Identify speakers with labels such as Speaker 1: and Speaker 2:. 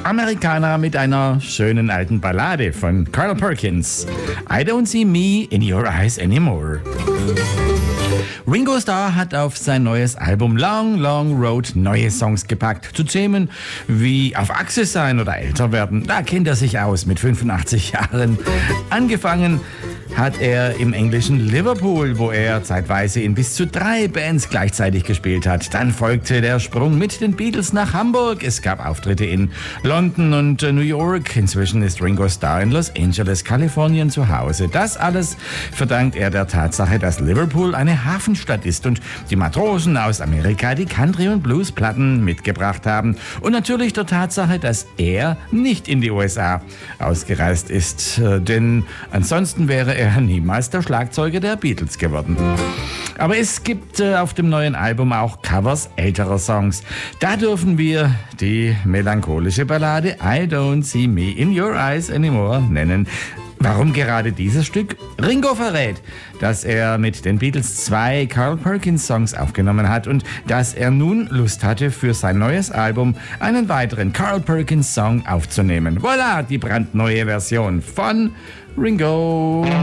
Speaker 1: Amerikaner mit einer schönen alten Ballade von Carl Perkins. I don't see me in your eyes anymore. Ringo Starr hat auf sein neues Album Long Long Road neue Songs gepackt. Zu Themen wie auf Achse sein oder älter werden, da kennt er sich aus mit 85 Jahren. Angefangen hat er im englischen Liverpool, wo er zeitweise in bis zu 3 Bands gleichzeitig gespielt hat. Dann folgte der Sprung mit den Beatles nach Hamburg. Es gab Auftritte in London und New York. Inzwischen ist Ringo Starr in Los Angeles, Kalifornien zu Hause. Das alles verdankt er der Tatsache, dass Liverpool eine Hafenstadt ist und die Matrosen aus Amerika die Country- und Bluesplatten mitgebracht haben. Und natürlich der Tatsache, dass er nicht in die USA ausgereist ist, denn ansonsten wäre er niemals der Schlagzeuger der Beatles geworden. Aber es gibt auf dem neuen Album auch Covers älterer Songs. Da dürfen wir die melancholische Ballade I Don't See Me in Your Eyes Anymore nennen. Warum gerade dieses Stück? Ringo verrät, dass er mit den Beatles 2 Carl Perkins Songs aufgenommen hat und dass er nun Lust hatte, für sein neues Album einen weiteren Carl Perkins Song aufzunehmen. Voilà, die brandneue Version von Ringo.